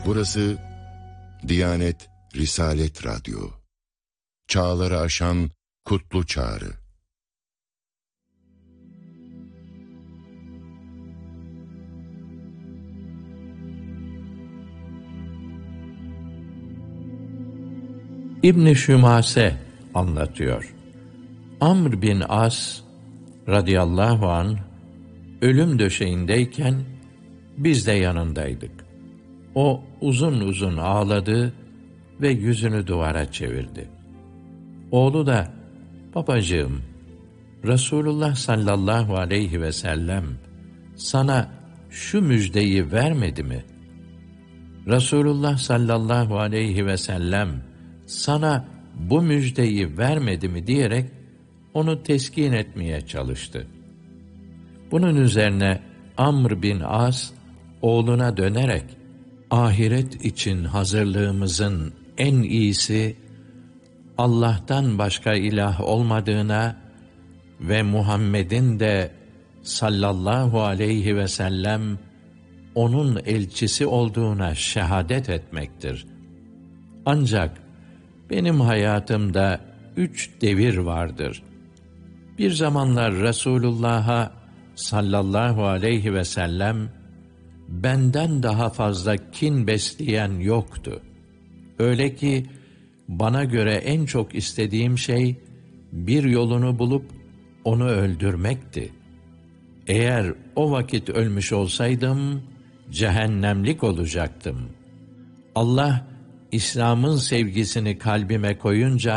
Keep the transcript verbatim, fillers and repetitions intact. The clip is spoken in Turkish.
Burası Diyanet Risalet Radyo. Çağları aşan kutlu çağrı. İbn-i Şümase anlatıyor. Amr bin As radıyallahu anh ölüm döşeğindeyken biz de yanındaydık. O uzun uzun ağladı ve yüzünü duvara çevirdi. Oğlu da, babacığım, Resulullah sallallahu aleyhi ve sellem sana şu müjdeyi vermedi mi? Resulullah sallallahu aleyhi ve sellem sana bu müjdeyi vermedi mi diyerek onu teskin etmeye çalıştı. Bunun üzerine Amr bin As oğluna dönerek, ahiret için hazırlığımızın en iyisi Allah'tan başka ilah olmadığına ve Muhammed'in de sallallahu aleyhi ve sellem onun elçisi olduğuna şehadet etmektir. Ancak benim hayatımda üç devir vardır. Bir zamanlar Resulullah'a sallallahu aleyhi ve sellem benden daha fazla kin besleyen yoktu. Öyle ki bana göre en çok istediğim şey bir yolunu bulup onu öldürmekti. Eğer o vakit ölmüş olsaydım cehennemlik olacaktım. Allah İslam'ın sevgisini kalbime koyunca